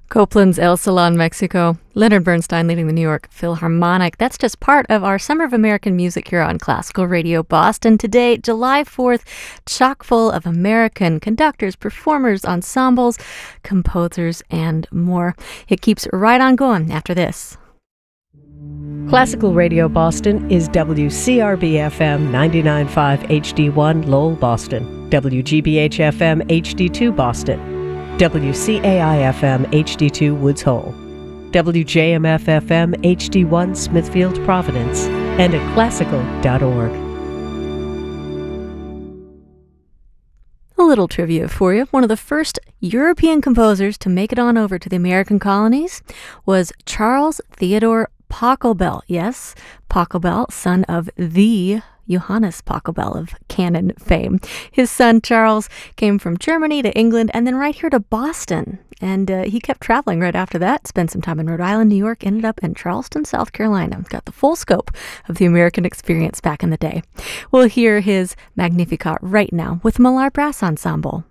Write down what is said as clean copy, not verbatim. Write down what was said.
Copland's El Salon, Mexico. Leonard Bernstein leading the New York Philharmonic. That's just part of our Summer of American Music here on Classical Radio Boston. Today, July 4th, chock full of American conductors, performers, ensembles, composers, and more. It keeps right on going after this. Classical Radio Boston is WCRB-FM 99.5 HD1 Lowell, Boston, WGBH-FM HD2 Boston, WCAI-FM HD2 Woods Hole, WJMF-FM HD1 Smithfield, Providence, and at classical.org. A little trivia for you. One of the first European composers to make it on over to the American colonies was Charles Theodore Pachelbel. Yes, Pachelbel, son of the Johannes Pachelbel of canon fame. His son Charles came from Germany to England and then right here to Boston. And he kept traveling right after that, spent some time in Rhode Island, New York, ended up in Charleston, South Carolina. Got the full scope of the American experience back in the day. We'll hear his Magnificat right now with Millar Brass Ensemble.